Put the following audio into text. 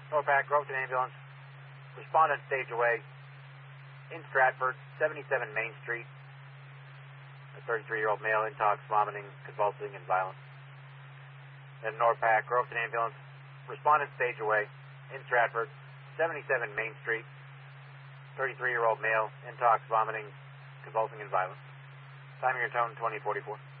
Norpac, Groveton Ambulance. Respondent stage away in Stratford, 77 Main Street. A 33-year-old male, intox, vomiting, convulsing, and violent. Then Norpac, Groveton Ambulance. Respondent stage away in Stratford, 77 Main Street. 33-year-old male, intox, vomiting, convulsing, and violent. Timing your tone, 2044.